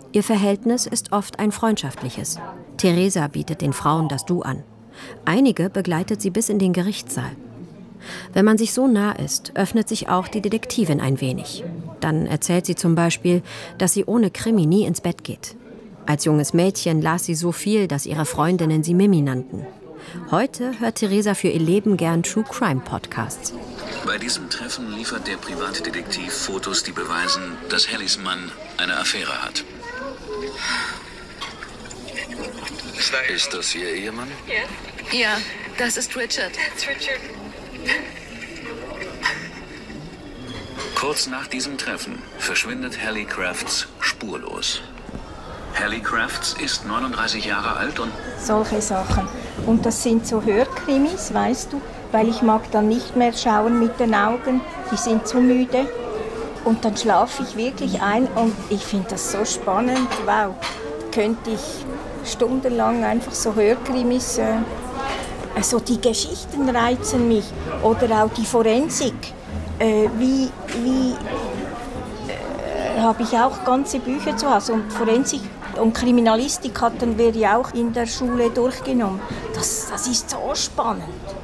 Ihr Verhältnis ist oft ein freundschaftliches. Teresa bietet den Frauen das Du an. Einige begleitet sie bis in den Gerichtssaal. Wenn man sich so nah ist, öffnet sich auch die Detektivin ein wenig. Dann erzählt sie zum Beispiel, dass sie ohne Krimi nie ins Bett geht. Als junges Mädchen las sie so viel, dass ihre Freundinnen sie Mimi nannten. Heute hört Teresa für ihr Leben gern True-Crime-Podcasts. Bei diesem Treffen liefert der Privatdetektiv Fotos, die beweisen, dass Hallies Mann eine Affäre hat. Ist das Ihr Ehemann? Ja, das ist Richard. Kurz nach diesem Treffen verschwindet Hallie Crafts spurlos. Hallie Crafts ist 39 Jahre alt und... Solche Sachen. Und das sind so Hörkrimis, weißt du, weil ich mag dann nicht mehr schauen mit den Augen, die sind zu müde. Und dann schlafe ich wirklich ein und ich finde das so spannend. Wow, könnte ich stundenlang einfach so Hörkrimis... Also die Geschichten reizen mich oder auch die Forensik. Habe ich auch ganze Bücher zu Hause. Und Forensik und Kriminalistik hatten wir ja auch in der Schule durchgenommen. Das ist so spannend.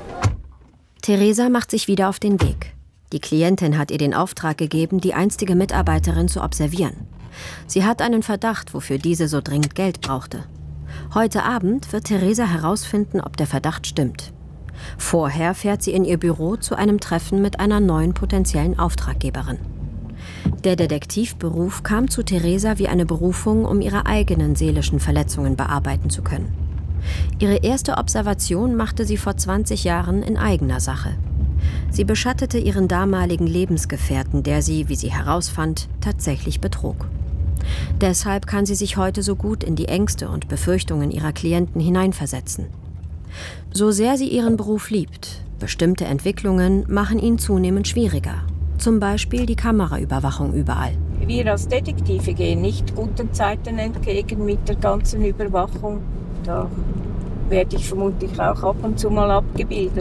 Teresa macht sich wieder auf den Weg. Die Klientin hat ihr den Auftrag gegeben, die einstige Mitarbeiterin zu observieren. Sie hat einen Verdacht, wofür diese so dringend Geld brauchte. Heute Abend wird Teresa herausfinden, ob der Verdacht stimmt. Vorher fährt sie in ihr Büro zu einem Treffen mit einer neuen potenziellen Auftraggeberin. Der Detektivberuf kam zu Teresa wie eine Berufung, um ihre eigenen seelischen Verletzungen bearbeiten zu können. Ihre erste Observation machte sie vor 20 Jahren in eigener Sache. Sie beschattete ihren damaligen Lebensgefährten, der sie, wie sie herausfand, tatsächlich betrog. Deshalb kann sie sich heute so gut in die Ängste und Befürchtungen ihrer Klienten hineinversetzen. So sehr sie ihren Beruf liebt, bestimmte Entwicklungen machen ihn zunehmend schwieriger. Zum Beispiel die Kameraüberwachung überall. Wir als Detektive gehen nicht guten Zeiten entgegen mit der ganzen Überwachung. Da werde ich vermutlich auch ab und zu mal abgebildet.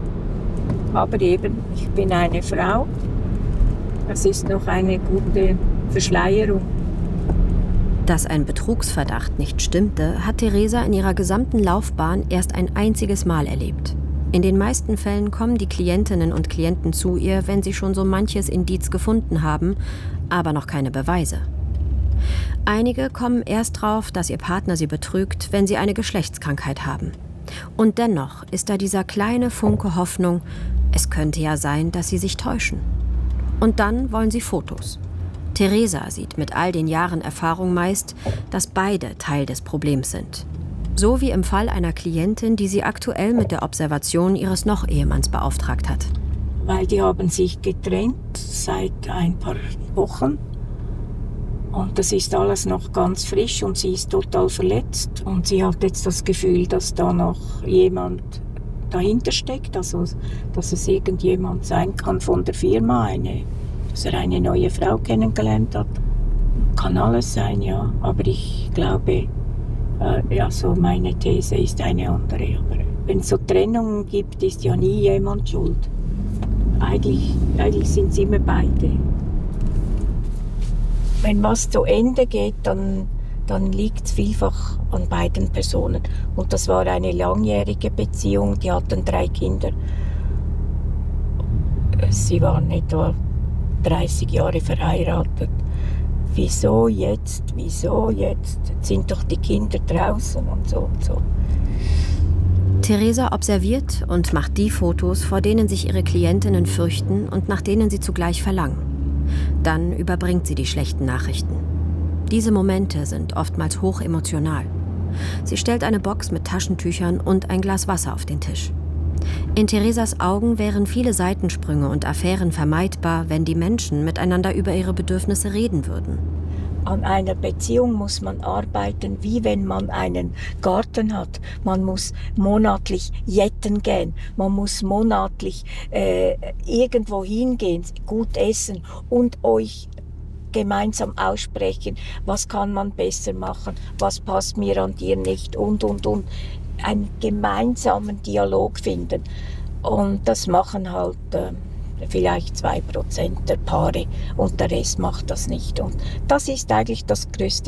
Aber eben, ich bin eine Frau. Es ist noch eine gute Verschleierung. Dass ein Betrugsverdacht nicht stimmte, hat Teresa in ihrer gesamten Laufbahn erst ein einziges Mal erlebt. In den meisten Fällen kommen die Klientinnen und Klienten zu ihr, wenn sie schon so manches Indiz gefunden haben, aber noch keine Beweise. Einige kommen erst drauf, dass ihr Partner sie betrügt, wenn sie eine Geschlechtskrankheit haben. Und dennoch ist da dieser kleine Funke Hoffnung, es könnte ja sein, dass sie sich täuschen. Und dann wollen sie Fotos. Teresa sieht mit all den Jahren Erfahrung meist, dass beide Teil des Problems sind. So wie im Fall einer Klientin, die sie aktuell mit der Observation ihres Noch-Ehemanns beauftragt hat. Weil die haben sich getrennt seit ein paar Wochen. Und das ist alles noch ganz frisch und sie ist total verletzt. Und sie hat jetzt das Gefühl, dass da noch jemand dahinter steckt. Also, dass es irgendjemand sein kann von der Firma, dass er eine neue Frau kennengelernt hat. Kann alles sein, ja. Aber ich glaube, so meine These ist eine andere. Aber wenn es so Trennungen gibt, ist ja nie jemand schuld. Eigentlich sind es immer beide. Wenn was zu Ende geht, dann liegt es vielfach an beiden Personen. Und das war eine langjährige Beziehung, die hatten 3 Kinder. Sie waren etwa 30 Jahre verheiratet. Wieso jetzt? Jetzt sind doch die Kinder draußen und so und so. Teresa observiert und macht die Fotos, vor denen sich ihre Klientinnen fürchten und nach denen sie zugleich verlangen. Dann überbringt sie die schlechten Nachrichten. Diese Momente sind oftmals hochemotional. Sie stellt eine Box mit Taschentüchern und ein Glas Wasser auf den Tisch. In Teresas Augen wären viele Seitensprünge und Affären vermeidbar, wenn die Menschen miteinander über ihre Bedürfnisse reden würden. An einer Beziehung muss man arbeiten, wie wenn man einen Garten hat. Man muss monatlich jetten gehen, man muss monatlich irgendwo hingehen, gut essen und euch gemeinsam aussprechen, was kann man besser machen, was passt mir an dir nicht und. Einen gemeinsamen Dialog finden. Und das machen halt vielleicht 2% der Paare und der Rest macht das nicht. Und das ist eigentlich das größte